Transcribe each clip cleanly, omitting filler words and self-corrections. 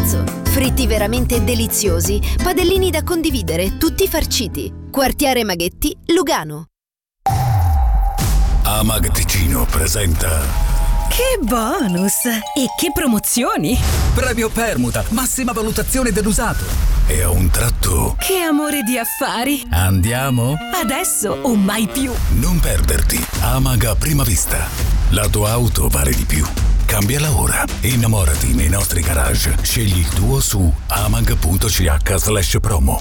prezzo. Fritti veramente deliziosi, padellini da condividere, tutti farciti. Quartiere Maghetti, Lugano. AMAG Ticino presenta... Che bonus! E che promozioni! Premio permuta, massima valutazione dell'usato. E a un tratto... Che amore di affari! Andiamo? Adesso o mai più! Non perderti AMAG a prima vista. La tua auto vale di più. Cambiala ora e innamorati nei nostri garage. Scegli il tuo su amag.ch/promo.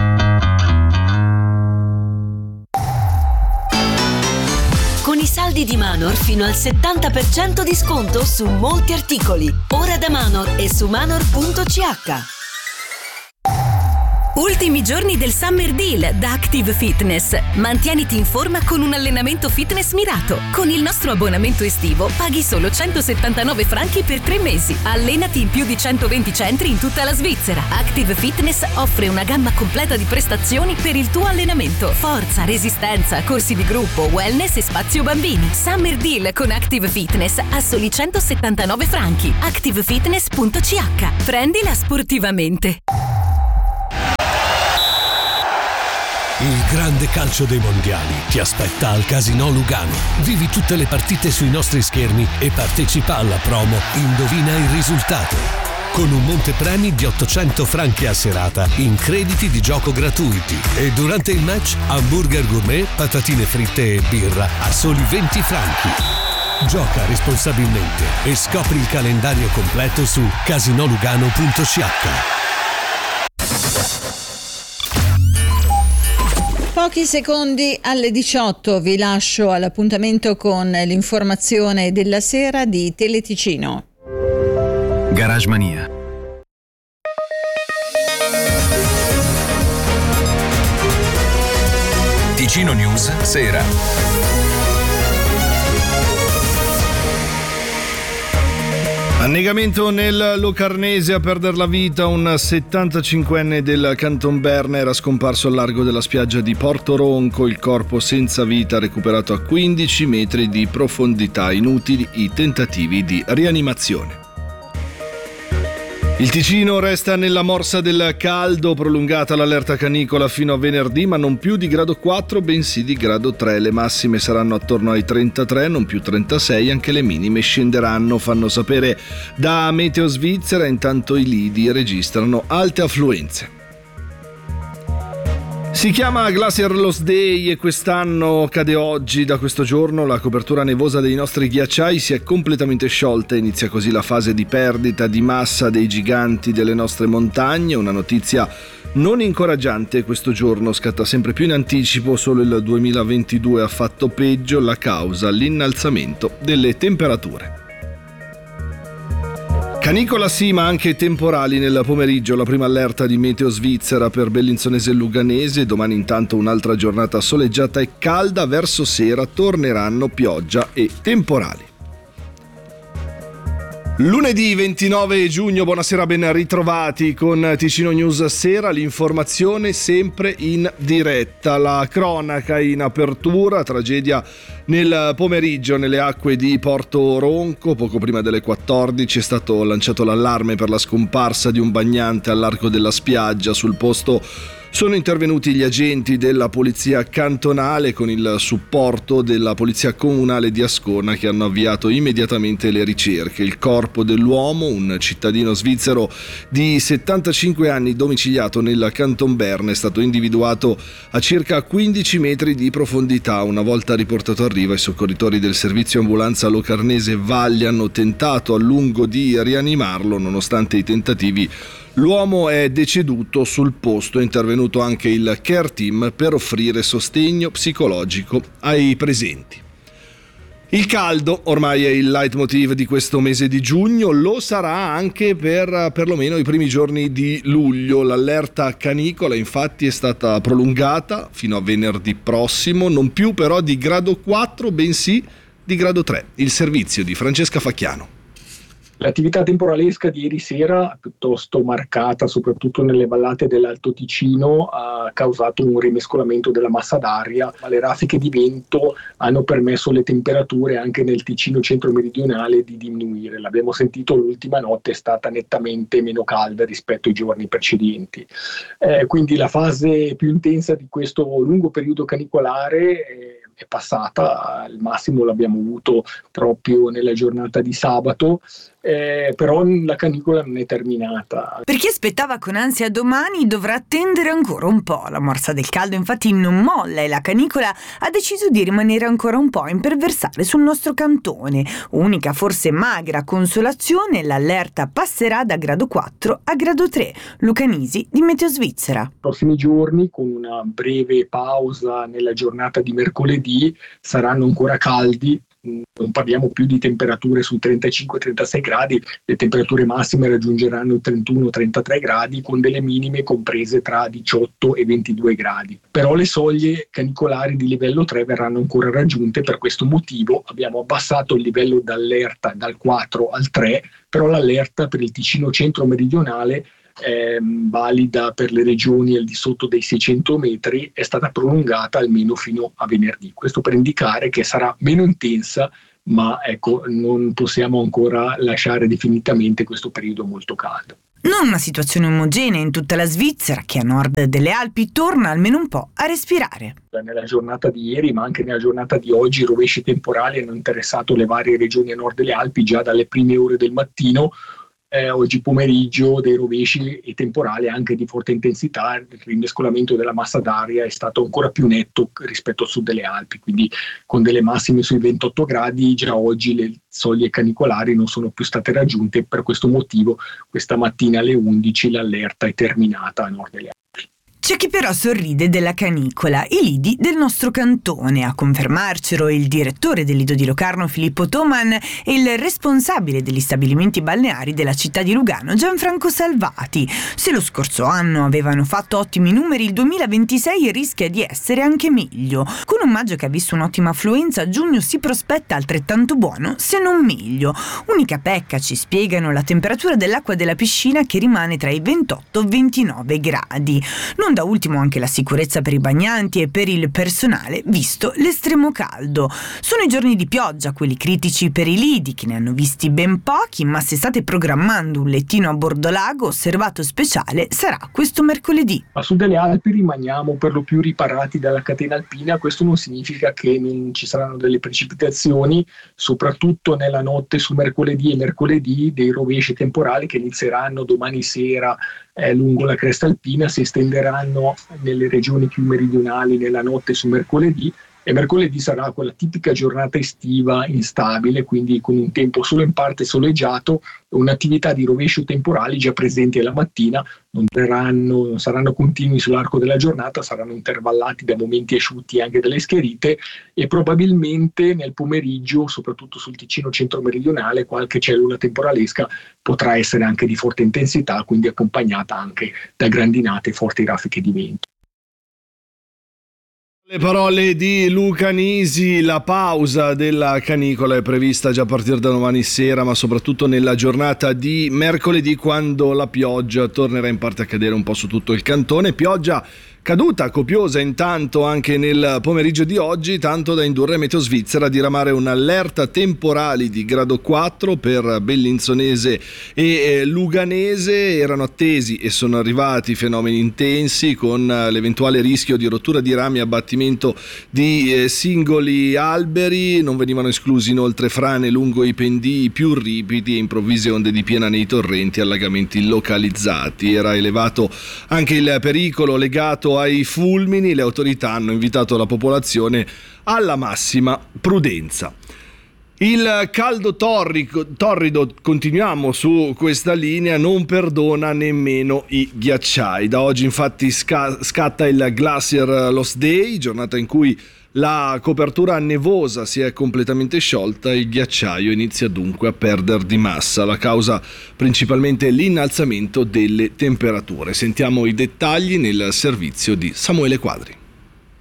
Con i saldi di Manor fino al 70% di sconto su molti articoli. Ora da Manor e su manor.ch. Ultimi giorni del Summer Deal da Active Fitness. Mantieniti in forma con un allenamento fitness mirato. Con il nostro abbonamento estivo paghi solo 179 franchi per 3 mesi. Allenati in più di 120 centri in tutta la Svizzera. Active Fitness offre una gamma completa di prestazioni per il tuo allenamento. Forza, resistenza, corsi di gruppo, wellness e spazio bambini. Summer Deal con Active Fitness a soli 179 franchi. activefitness.ch. Prendila sportivamente. Il grande calcio dei mondiali ti aspetta al Casinò Lugano. Vivi tutte le partite sui nostri schermi e partecipa alla promo Indovina il risultato. Con un montepremi di 800 franchi a serata in crediti di gioco gratuiti. E durante il match hamburger gourmet, patatine fritte e birra a soli 20 franchi. Gioca responsabilmente e scopri il calendario completo su casinolugano.ch. Pochi secondi alle 18 vi lascio all'appuntamento con l'informazione della sera di Teleticino. Garage Mania. Ticino News Sera. Annegamento nel Locarnese, a perdere la vita un 75enne del Canton Berna, era scomparso al largo della spiaggia di Porto Ronco, il corpo senza vita recuperato a 15 metri di profondità, inutili i tentativi di rianimazione. Il Ticino resta nella morsa del caldo, prolungata l'allerta canicola fino a venerdì, ma non più di grado 4 bensì di grado 3. Le massime saranno attorno ai 33, non più 36, anche le minime scenderanno, fanno sapere da Meteo Svizzera. Intanto i lidi registrano alte affluenze. Si chiama Glacier Lost Day e quest'anno cade oggi. Da questo giorno la copertura nevosa dei nostri ghiacciai si è completamente sciolta. Inizia così la fase di perdita di massa dei giganti delle nostre montagne. Una notizia non incoraggiante. Questo giorno scatta sempre più in anticipo. Solo il 2022 ha fatto peggio. La causa: l'innalzamento delle temperature. Canicola sì, ma anche temporali nel pomeriggio. La prima allerta di Meteo Svizzera per Bellinzonese e Luganese. Domani intanto un'altra giornata soleggiata e calda. Verso sera torneranno pioggia e temporali. Lunedì 29 giugno, buonasera, ben ritrovati con Ticino News Sera, l'informazione sempre in diretta. La cronaca in apertura: tragedia nel pomeriggio nelle acque di Porto Ronco. Poco prima delle 14 è stato lanciato l'allarme per la scomparsa di un bagnante al largo della spiaggia. Sul posto sono intervenuti gli agenti della polizia cantonale con il supporto della polizia comunale di Ascona, che hanno avviato immediatamente le ricerche. Il corpo dell'uomo, un cittadino svizzero di 75 anni domiciliato nel Canton Berna, è stato individuato a circa 15 metri di profondità. Una volta riportato a riva, i soccorritori del servizio ambulanza locarnese Valli hanno tentato a lungo di rianimarlo. Nonostante i tentativi, l'uomo è deceduto sul posto. È intervenuto anche il care team per offrire sostegno psicologico ai presenti. Il caldo ormai è il leitmotiv di questo mese di giugno, lo sarà anche per perlomeno i primi giorni di luglio. L'allerta canicola infatti è stata prolungata fino a venerdì prossimo, non più però di grado 4 bensì di grado 3. Il servizio di Francesca Facchiano. L'attività temporalesca di ieri sera, piuttosto marcata soprattutto nelle vallate dell'Alto Ticino, ha causato un rimescolamento della massa d'aria, ma le raffiche di vento hanno permesso alle temperature anche nel Ticino centro-meridionale di diminuire. L'abbiamo sentito, l'ultima notte è stata nettamente meno calda rispetto ai giorni precedenti. Quindi la fase più intensa di questo lungo periodo canicolare è passata, al massimo l'abbiamo avuto proprio nella giornata di sabato, però la canicola non è terminata. Per chi aspettava con ansia domani dovrà attendere ancora un po'. La morsa del caldo infatti non molla e la canicola ha deciso di rimanere ancora un po' a imperversare sul nostro cantone. Unica, forse magra consolazione, l'allerta passerà da grado 4 a grado 3. Luca Nisi di Meteo Svizzera. I prossimi giorni, con una breve pausa nella giornata di mercoledì, saranno ancora caldi. Non parliamo più di temperature su 35-36 gradi, le temperature massime raggiungeranno i 31-33 gradi con delle minime comprese tra 18 e 22 gradi. Però le soglie canicolari di livello 3 verranno ancora raggiunte. Per questo motivo abbiamo abbassato il livello d'allerta dal 4 al 3, però l'allerta per il Ticino centro-meridionale, valida per le regioni al di sotto dei 600 metri, è stata prolungata almeno fino a venerdì. Questo per indicare che sarà meno intensa, ma ecco, non possiamo ancora lasciare definitivamente questo periodo molto caldo. Non una situazione omogenea in tutta la Svizzera, che a nord delle Alpi torna almeno un po' a respirare. Nella giornata di ieri, ma anche nella giornata di oggi, i rovesci temporali hanno interessato le varie regioni a nord delle Alpi già dalle prime ore del mattino. Oggi pomeriggio dei rovesci e temporali anche di forte intensità. Il rimescolamento della massa d'aria è stato ancora più netto rispetto al sud delle Alpi, quindi con delle massime sui 28 gradi già oggi le soglie canicolari non sono più state raggiunte. Per questo motivo questa mattina alle 11 l'allerta è terminata a nord delle Alpi. C'è chi però sorride della canicola, i lidi del nostro cantone. A confermarcelo il direttore del Lido di Locarno Filippo Toman e il responsabile degli stabilimenti balneari della città di Lugano Gianfranco Salvati. Se lo scorso anno avevano fatto ottimi numeri, il 2026 rischia di essere anche meglio. Con un maggio che ha visto un'ottima affluenza, giugno si prospetta altrettanto buono, se non meglio. Unica pecca, ci spiegano, la temperatura dell'acqua della piscina che rimane tra i 28 e 29 gradi. Non da ultimo anche la sicurezza per i bagnanti e per il personale, visto l'estremo caldo. Sono i giorni di pioggia quelli critici per i lidi, che ne hanno visti ben pochi, ma se state programmando un lettino a bordo lago, osservato speciale sarà questo mercoledì. A sud delle Alpi rimaniamo per lo più riparati dalla catena alpina. Questo non significa che non ci saranno delle precipitazioni, soprattutto nella notte su mercoledì e mercoledì, dei rovesci temporali che inizieranno domani sera lungo la cresta alpina, si estenderanno nelle regioni più meridionali nella notte su mercoledì, e mercoledì sarà quella tipica giornata estiva instabile, quindi con un tempo solo in parte soleggiato, un'attività di rovescio temporali già presenti alla mattina. Non saranno continui sull'arco della giornata, saranno intervallati da momenti asciutti anche dalle schiarite, e probabilmente nel pomeriggio, soprattutto sul Ticino centro-meridionale, qualche cellula temporalesca potrà essere anche di forte intensità, quindi accompagnata anche da grandinate e forti raffiche di vento. Le parole di Luca Nisi. La pausa della canicola è prevista già a partire da domani sera, ma soprattutto nella giornata di mercoledì, quando la pioggia tornerà in parte a cadere un po' su tutto il cantone. Pioggia caduta copiosa intanto anche nel pomeriggio di oggi, tanto da indurre Meteo Svizzera a diramare un'allerta temporali di grado 4 per Bellinzonese e Luganese. Erano attesi e sono arrivati fenomeni intensi, con l'eventuale rischio di rottura di rami e abbattimento di singoli alberi. Non venivano esclusi inoltre frane lungo i pendii più ripidi e improvvise onde di piena nei torrenti e allagamenti localizzati. Era elevato anche il pericolo legato ai fulmini. Le autorità hanno invitato la popolazione alla massima prudenza. Il caldo torrido, continuiamo su questa linea, non perdona nemmeno i ghiacciai. Da oggi infatti scatta il Glacier Lost Day, giornata in cui la copertura nevosa si è completamente sciolta e il ghiacciaio inizia dunque a perdere di massa. La causa principalmente l'innalzamento delle temperature. Sentiamo i dettagli nel servizio di Samuele Quadri.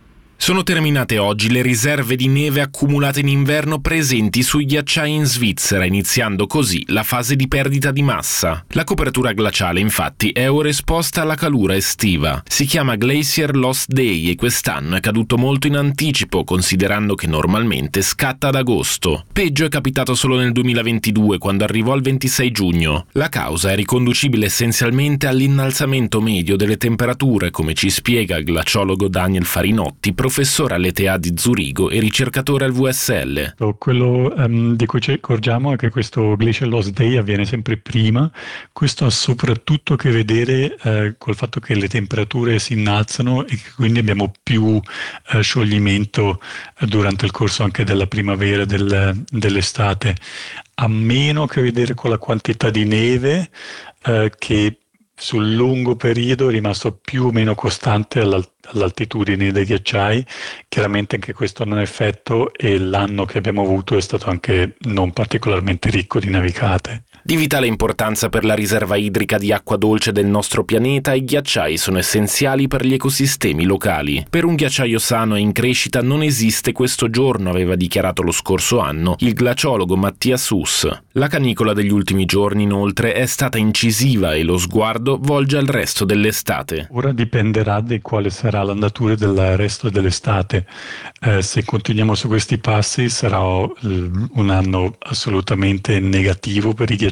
Sono terminate oggi le riserve di neve accumulate in inverno presenti sui ghiacciai in Svizzera, iniziando così la fase di perdita di massa. La copertura glaciale, infatti, è ora esposta alla calura estiva. Si chiama Glacier Lost Day e quest'anno è caduto molto in anticipo, considerando che normalmente scatta ad agosto. Peggio è capitato solo nel 2022, quando arrivò il 26 giugno. La causa è riconducibile essenzialmente all'innalzamento medio delle temperature, come ci spiega il glaciologo Daniel Farinotti, professore all'ETH di Zurigo e ricercatore al VSL. Quello di cui ci accorgiamo è che questo Glacial Loss Day avviene sempre prima. Questo ha soprattutto a che vedere col fatto che le temperature si innalzano e che quindi abbiamo più scioglimento durante il corso anche della primavera e dell'estate. Ha meno a che vedere con la quantità di neve che sul lungo periodo è rimasto più o meno costante all'altitudine dei ghiacciai. Chiaramente anche questo ha un effetto, e l'anno che abbiamo avuto è stato anche non particolarmente ricco di nevicate. Di vitale importanza per la riserva idrica di acqua dolce del nostro pianeta, i ghiacciai sono essenziali per gli ecosistemi locali. Per un ghiacciaio sano e in crescita non esiste questo giorno, aveva dichiarato lo scorso anno il glaciologo Matthias Huss. La canicola degli ultimi giorni, inoltre, è stata incisiva e lo sguardo volge al resto dell'estate. Ora dipenderà di quale sarà l'andatura del resto dell'estate. Se continuiamo su questi passi sarà un anno assolutamente negativo per i ghiacciai.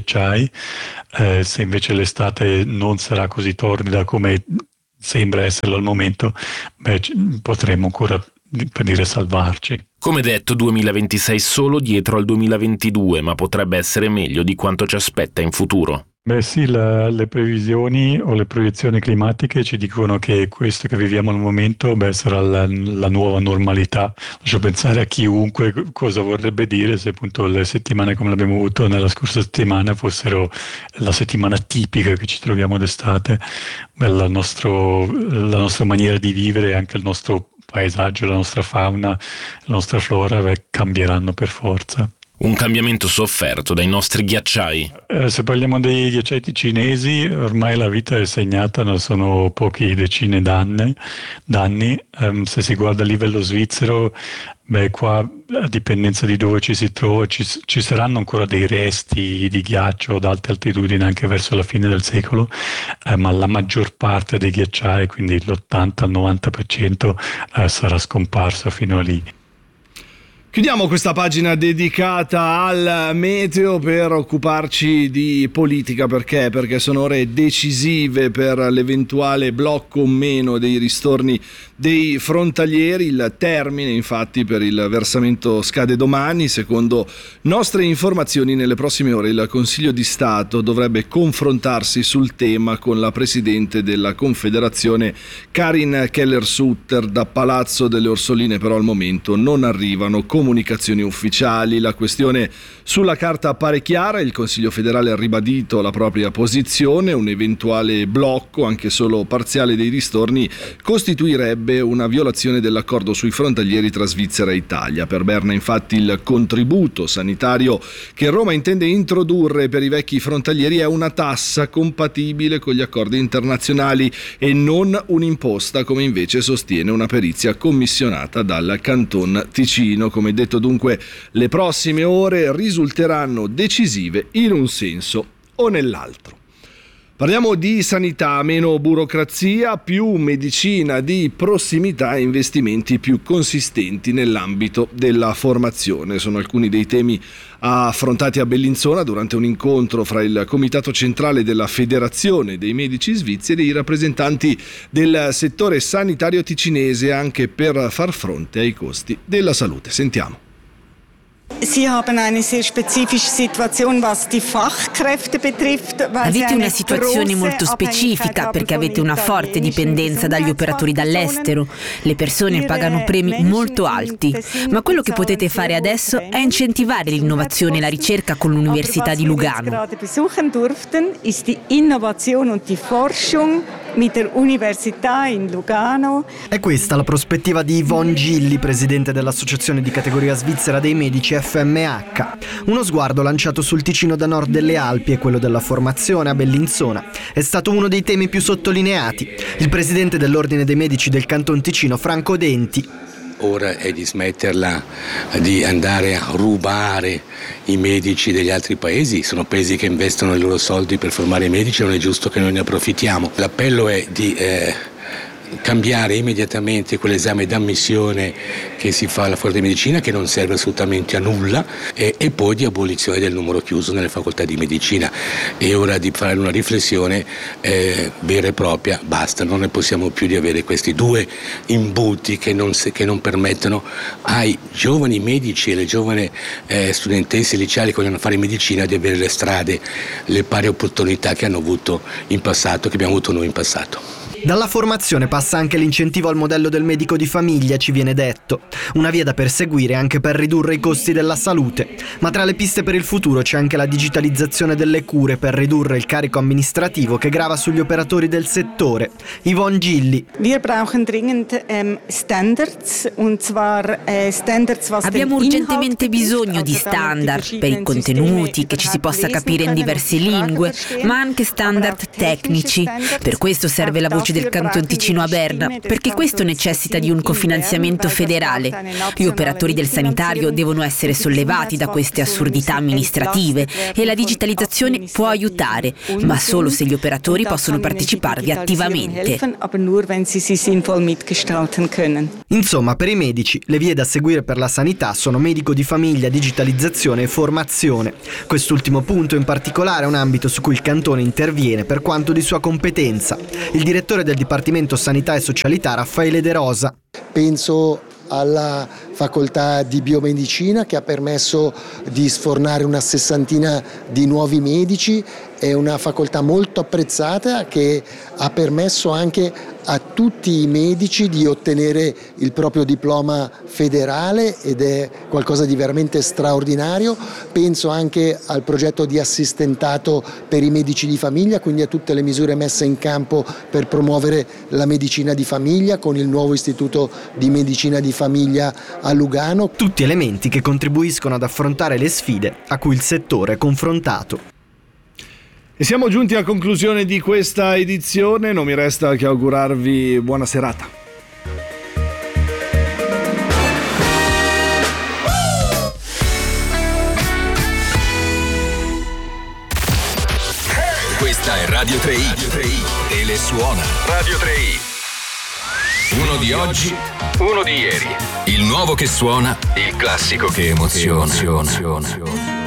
Se invece l'estate non sarà così torrida come sembra esserlo al momento, potremo ancora, per dire, salvarci. Come detto, 2026 solo dietro al 2022, ma potrebbe essere meglio di quanto ci aspetta in futuro. Sì, le previsioni o le proiezioni climatiche ci dicono che questo che viviamo al momento sarà la nuova normalità. Lascio pensare a chiunque cosa vorrebbe dire se appunto le settimane come l'abbiamo avuto nella scorsa settimana fossero la settimana tipica che ci troviamo d'estate. La nostra maniera di vivere e anche il nostro paesaggio, la nostra fauna, la nostra flora cambieranno per forza. Un cambiamento sofferto dai nostri ghiacciai. Se parliamo dei ghiacciai ticinesi, ormai la vita è segnata, non sono pochi decine d'anni. Se si guarda a livello svizzero, qua a dipendenza di dove ci si trova ci saranno ancora dei resti di ghiaccio ad alte altitudini anche verso la fine del secolo, ma la maggior parte dei ghiacciai, quindi l'80-90%, sarà scomparso fino a lì. Chiudiamo questa pagina dedicata al meteo per occuparci di politica. Perché sono ore decisive per l'eventuale blocco o meno dei ristorni dei frontalieri. Il termine infatti per il versamento scade domani. Secondo nostre informazioni, nelle prossime ore il Consiglio di Stato dovrebbe confrontarsi sul tema con la Presidente della Confederazione Karin Keller-Sutter. Da Palazzo delle Orsoline però al momento non arrivano comunicazioni ufficiali. La questione sulla carta appare chiara, il Consiglio federale ha ribadito la propria posizione: un eventuale blocco, anche solo parziale, dei ristorni costituirebbe una violazione dell'accordo sui frontalieri tra Svizzera e Italia. Per Berna infatti il contributo sanitario che Roma intende introdurre per i vecchi frontalieri è una tassa compatibile con gli accordi internazionali e non un'imposta, come invece sostiene una perizia commissionata dal Canton Ticino. Come detto, dunque, le prossime ore risulteranno decisive in un senso o nell'altro. Parliamo di sanità: meno burocrazia, più medicina di prossimità e investimenti più consistenti nell'ambito della formazione. Sono alcuni dei temi affrontati a Bellinzona durante un incontro fra il Comitato Centrale della Federazione dei Medici Svizzeri e i rappresentanti del settore sanitario ticinese, anche per far fronte ai costi della salute. Sentiamo. Sie haben eine sehr spezifische Situation, was die Fachkräfte betrifft. Avete una situazione molto specifica perché avete una forte dipendenza dagli operatori dall'estero. Le persone pagano premi molto alti, ma quello che potete fare adesso è incentivare l'innovazione e la ricerca con l'Università di Lugano. Besuchen durften ist die Innovation und die Forschung mit der Università in Lugano. È questa la prospettiva di Yvonne Gilli, presidente dell'Associazione di categoria svizzera dei medici FMH. Uno sguardo lanciato sul Ticino da nord delle Alpi e quello della formazione a Bellinzona è stato uno dei temi più sottolineati. Il presidente dell'Ordine dei Medici del Canton Ticino, Franco Denti. ora è di smetterla di andare a rubare i medici degli altri paesi. Sono paesi che investono i loro soldi per formare i medici, non è giusto che noi ne approfittiamo. L'appello è di cambiare immediatamente quell'esame d'ammissione che si fa alla facoltà di medicina, che non serve assolutamente a nulla, e poi di abolizione del numero chiuso nelle facoltà di medicina. È ora di fare una riflessione vera e propria. Basta, non ne possiamo più di avere questi due imbuti che non permettono ai giovani medici e alle giovani studentesse liceali che vogliono fare medicina di avere le strade, le pari opportunità che hanno avuto in passato, che abbiamo avuto noi in passato. Dalla formazione passa anche l'incentivo al modello del medico di famiglia, ci viene detto. Una via da perseguire anche per ridurre i costi della salute. Ma tra le piste per il futuro c'è anche la digitalizzazione delle cure per ridurre il carico amministrativo che grava sugli operatori del settore. Yvonne Gilli. Abbiamo urgentemente bisogno di standard per i contenuti, che ci si possa capire in diverse lingue, ma anche standard tecnici. Per questo serve la voce del Canton Ticino a Berna, perché questo necessita di un cofinanziamento federale. Gli operatori del sanitario devono essere sollevati da queste assurdità amministrative e la digitalizzazione può aiutare, ma solo se gli operatori possono parteciparvi attivamente. Insomma, per i medici, le vie da seguire per la sanità sono medico di famiglia, digitalizzazione e formazione. Quest'ultimo punto in particolare è un ambito su cui il Cantone interviene per quanto di sua competenza. Il direttore del Dipartimento Sanità e Socialità, Raffaele De Rosa. Penso alla facoltà di biomedicina, che ha permesso di sfornare una 60ina di nuovi medici. È una facoltà molto apprezzata che ha permesso anche a tutti i medici di ottenere il proprio diploma federale, ed è qualcosa di veramente straordinario. Penso anche al progetto di assistentato per i medici di famiglia, quindi a tutte le misure messe in campo per promuovere la medicina di famiglia con il nuovo istituto di medicina di famiglia a Lugano. Tutti elementi che contribuiscono ad affrontare le sfide a cui il settore è confrontato. E siamo giunti a conclusione di questa edizione, non mi resta che augurarvi buona serata. Questa è Radio 3i. Telesuona. Radio 3i. Uno di oggi, uno di ieri. Il nuovo che suona, il classico che emoziona.